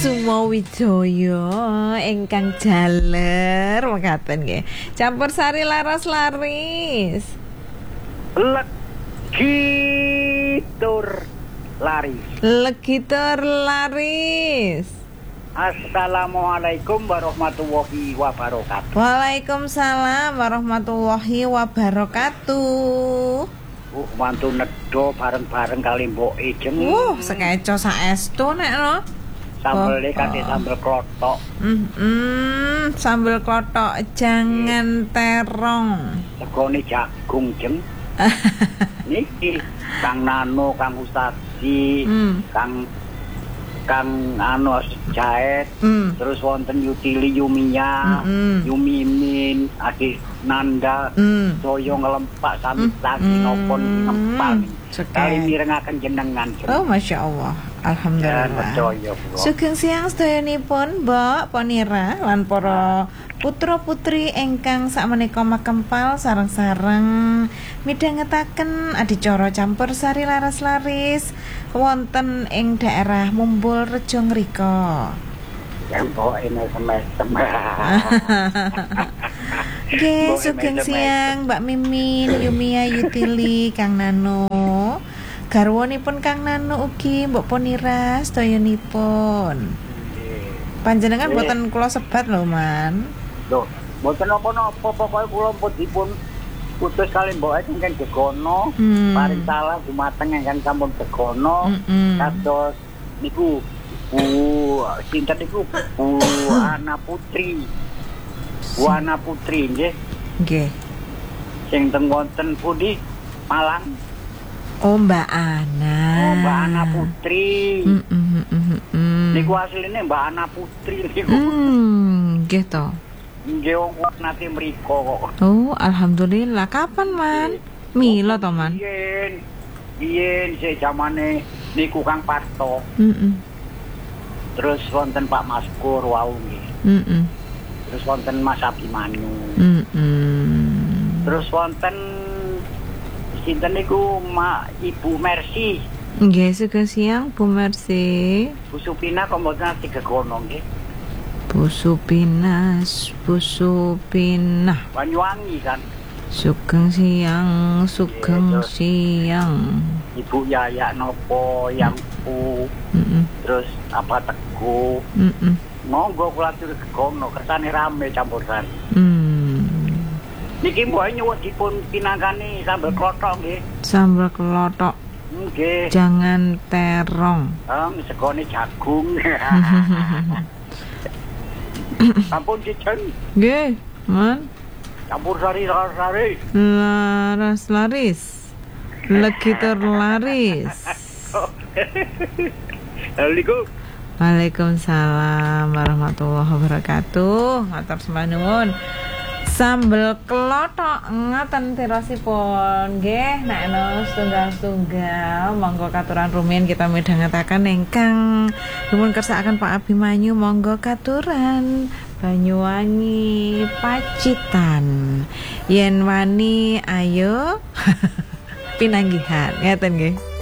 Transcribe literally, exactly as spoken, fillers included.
Sumawijaya ingkang jaler mekaten nggih. Campursari laras laris. Legitur laris. Legitur laris. Assalamualaikum warahmatullahi wabarakatuh. Waalaikumsalam warahmatullahi wabarakatuh. Uh, mantu nedo bareng-bareng kali mbok Ejeng. Uh, sekeco saestu nek no. Sambel kate sambel klothok. Mm, mm, sambel klothok jangan terong. Segone jagung jeng. Niki Kang Nano, Kang Ustadi, mm. Kang Kang anu Jaet, mm. terus wonten Yutili Yumiya, mm-hmm. Yumimin, Adi Nanda, mm. Doyo ngelempak sami mm. lagi mm. nopon ngempal. Kali mirengaken jenengan. Oh, Masya Allah. Alhamdulillah. Sugeng siang sedayanipun Mbok Ponira lan para putra-putri ingkang sakmenika makempal sareng-sareng midhangetaken adicara campursari laras laris wonten ing daerah Mumbul Rejo ngrika. Mbok ene semesem. Nggih, sugeng siang Mbak Mimin, Yumiya, Yutili, Kang Nano. Garwanipun Kang Nano ugi Mbok Ponira sedayanipun. Panjenengan mboten kula sebat lho, Man. Lho, mboten napa-napa, pokoke kula pun dipun putus kali Mbok ingkang Degono, hmm. paring salah dumateng ingkang sampun Degono, hmm. kados niku Bu sinten niku Bu Ana Putri. Bu Ana Putri nggih. Nggih. Sing teng wonten pundi Malang. Oh, Mbak Ana. Oh, Mbak Ana Putri. Mm, mm, mm, mm. Niku asline Mbak Ana Putri niku. Hmm, nggih to. Nggih wong nate mriko kok. Oh, alhamdulillah. Kapan, Man? Milo to, Man? Yen. Yen se jamane niku Kang Parto. Heeh. Terus wonten Pak Maskur wau nggih. Heeh. Terus wonten Mas Abimanyu. Heeh. Terus wonten sinten niku Mak Ibu Mercy. Nggih, sugeng siang Bu Mercy. Bu Supina kok mboten ati gegono nggih. Bu Supina, Bu Supina. Banyuwangi kan. Sugeng siang, sugeng yeah, siang. Ibu Yaya Nopo yang pu. Mm-mm. Terus apa Teguh. Mm-mm. Monggo kula atur gegono, kersane rame campursari. Hmm. Niki mbok nyuwun dipun pinangkani sambel klothok nggih. Sambel klothok. Nggih. Jangan terong. Ah, um, segone jagung. Sampun dijen. Nggih, Man. Campursari laras laris. Laras laris. Legitur laris. Assalamualaikum. Waalaikumsalam warahmatullahi wabarakatuh. Matur sembah nuwun. Sambel klothok ngaten tirosipun nggih nek ana setunggal-setunggal monggo katuran rumiyin kita midhangetaken ingkang nuwun kersakaken Pak Abimanyu monggo katuran Banyuwangi Pacitan yen wani ayo pinanggihan ngeten nggih.